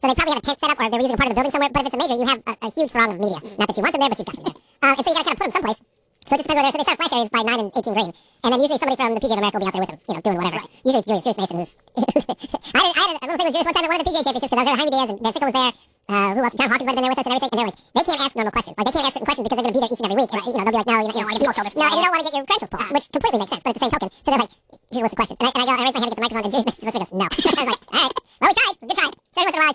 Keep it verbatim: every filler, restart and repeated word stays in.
So they probably have a tent set up, or they're using a part of the building somewhere. But if it's a major, you have a, a huge throng of media. Not that you want them there, but you've got them there. Um, and so you got to kind of put them someplace. So it just depends where they're. So they start flash areas by nine and eighteen green, and then usually somebody from the P G A of America will be out there with them, you know, doing whatever. Right. Usually it's Julius, Julius Mason, who's. I, had, I had a little thing with Julius one time at one of the P G A championships because I was there. Jaime Diaz and Dan Sickle was there. Uh, who else? John Hawkins might have been there with us and everything. And they're like, they can't ask normal questions. Like they can't ask certain questions because they're going to be there each and every week. And you know, they'll be like, no, you know, you know, no, and you don't want to get your credentials pulled, which completely makes sense. But at the same token, so they're like, here's a list of questions. And I, and I go, I raise my hand to get the microphone, and Julius Mason just goes, no. I was like.